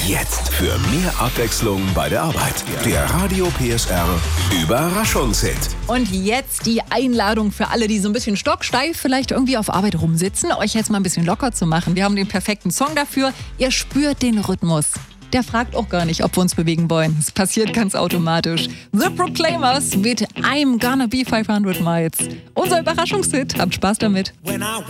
Jetzt für mehr Abwechslung bei der Arbeit. Der Radio PSR Überraschungshit. Und jetzt die Einladung für alle, die so ein bisschen stocksteif vielleicht irgendwie auf Arbeit rumsitzen, euch jetzt mal ein bisschen locker zu machen. Wir haben den perfekten Song dafür. Ihr spürt den Rhythmus. Der fragt auch gar nicht, ob wir uns bewegen wollen. Es passiert ganz automatisch. The Proclaimers mit I'm Gonna Be 500 Miles. Unser Überraschungshit. Habt Spaß damit.